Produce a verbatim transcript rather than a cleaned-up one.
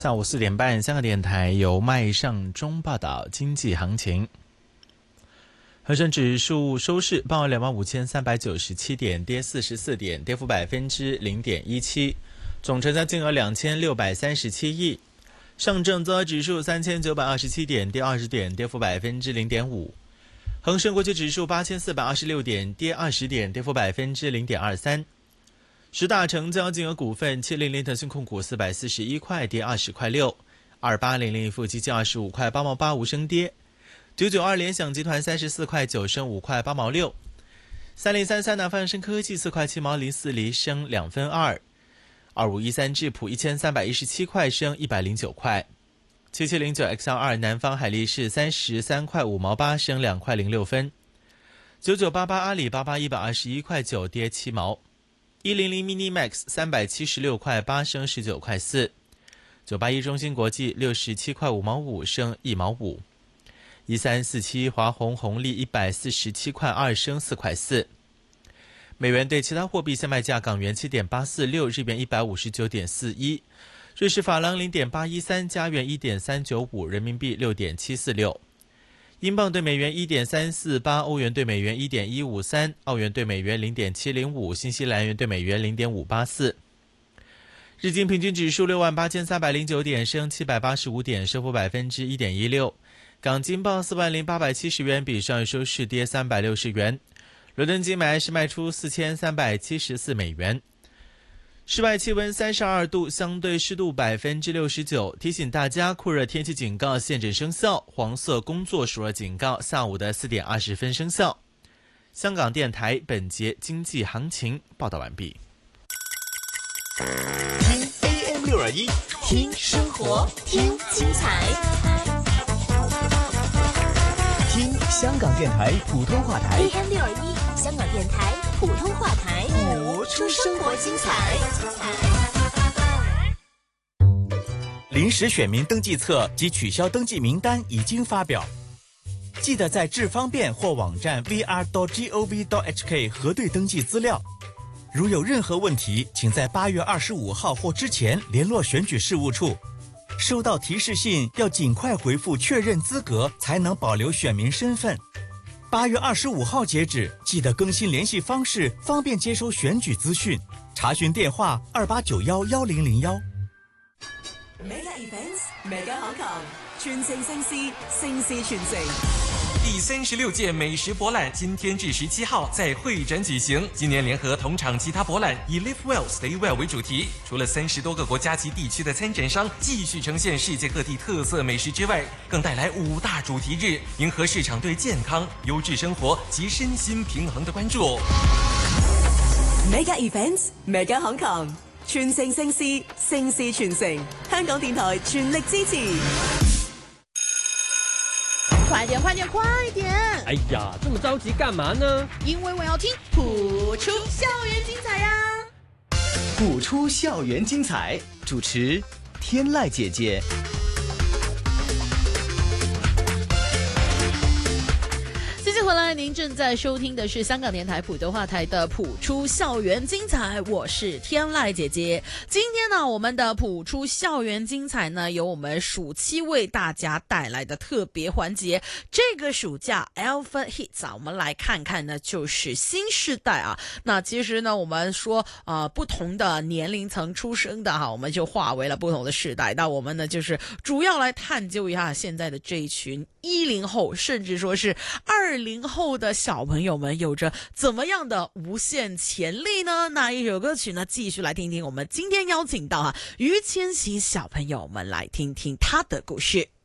下午四点半，香港电台由麦尚中报道经济行情。恒生指数收市报两万五千三百九十七点，跌四十四点，跌幅百分之零点一七，总成交金额两千六百三十七亿。上证综合指数三千九百二十七点，跌二十点，跌幅百分之零点五。恒生国际指数八千四百二十六点，跌二十点，跌幅百分之零点二三。十大成交金额股份：七零零腾讯控股四百四十一块，跌二十块六；二八零零富基金二十五块八毛八无升跌；九九二联想集团三十四块九升五块八毛六；三零三三南方生科技四块七毛零四厘升两分二；二五一三智普一千三百一十七块升一百零九块；七七零九 X L 二南方海力士三十三块五毛八升两块零六分；九九八八阿里巴巴一百二十一块九跌七毛。一零零 mini max 三百七十六块八升十九块四，九八一中芯国际六十七块五毛五升一毛五，一三四七华虹红利一百四十七块二升四块四。美元对其他货币现卖价：港元七点八四六，日元一百五十九点四一，瑞士法郎零点八一三，加元一点三九五，人民币六点七四六。英镑对美元一点三四八，欧元对美元一点一五三，澳元对美元零点七零五，新西兰元对美元零点五八四。日经平均指数六万八千三百零九点，升七百八十五点，升幅百分之一点一六。港金报四万零八百七十元，比上日收市跌三百六十元。伦敦金买是卖出四千三百七十四美元。室外气温三十二度，相对湿度百分之六十九。提醒大家，酷热天气警告现正生效，黄色工作暑热警告下午的四点二十分生效。香港电台本节经济行情报道完毕。 听 A M 六二一，听生活，听精彩，听香港电台普通话台 A M 六二一，香港电台普通话台， 播出生活精彩。 临时选民登记册及取消登记名单已经发表，记得在智方便或网站 v r dot gov dot h k 核对登记资料。如有任何问题，请在八月二十五号或之前联络选举事务处。收到提示信要尽快回复确认资格，才能保留选民身份。八月二十五号截止，记得更新联系方式，方便接收选举资讯。查询电话二八九幺幺零零幺。 Mega Events Mega Hong Kong， 全城盛事，盛事全城。 第三十六届美食博览今天至十七号在会展举行。今年联合同场其他博览，以 Live Well Stay Well 为主题。除了三十多个国家及地区的参展商继续呈现世界各地特色美食之外，更带来五大主题日，迎合市场对健康、优质生活及身心平衡的关注。 Mega Events Mega Hong Kong， 全城盛事，盛事全城。香港電台全力支持。 快点快点快点！ 哎呀，这么着急干嘛呢？ 因为我要听普出校园精彩呀！ 普出校园精彩，主持天籁姐姐。 继续回来，您正在收听的是香港电台普通话台的普出校园精彩，我是天籁姐姐。今天呢，我们的普出校园精彩呢，由我们暑期为大家带来的特别环节。这个暑假 Alpha Hits 啊，我们来看看呢，就是新世代啊。那其实呢，我们说呃不同的年龄层出生的哈，我们就划为了不同的世代。那我们呢，就是主要来探究一下现在的这一群一零后，甚至说是二零后的小朋友们有着怎么样的无限潜力呢？那一首歌曲呢，继续来听听我们今天邀请到啊于千玺小朋友们来听听他的故事。